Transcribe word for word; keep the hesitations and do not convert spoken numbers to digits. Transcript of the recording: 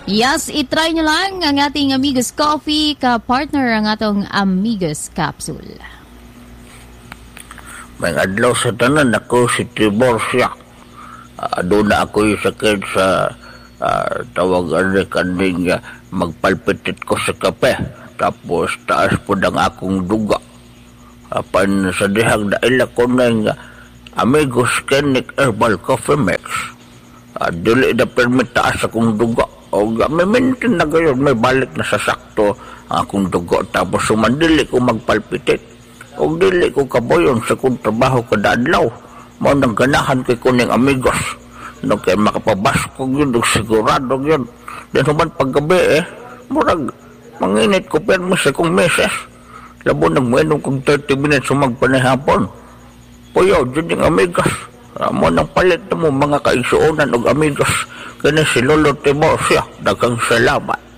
Yes, itry nyo lang ang ating Amigos Coffee, ka-partner ang atong Amigos Capsule. May adlaw sa tanan, ako si Tiborcia. Uh, doon na ako yung sakit sa uh, tawagan ni kanding uh, magpalpitit ko sa kape. Tapos taas po ng akong duga. Apan sa dihang daila ko na yung uh, Amigos Clinic Herbal Coffee Mix. Uh, dili na permit taas akong duga. O uh, may mintin na gayon, may balik na sa sakto ang akong duga. Tapos sumandili ko magpalpitit. O dili ko kaboyon sa kong trabaho kada adlaw. Mao nang ganahan kay kuning Amigos. No kay makapabasko yun, sigurado yun. Then human paggabi eh, murag manginit ko permo sa kong meses. Labo nagmuenom kong thirty minutes sumagpanihapon. Puyo, dyan yung Amigos. Uh, mo nang palit mo mga kaigsuonan og Amigos. Kaya si Lolo Timor siya, dagang salamat.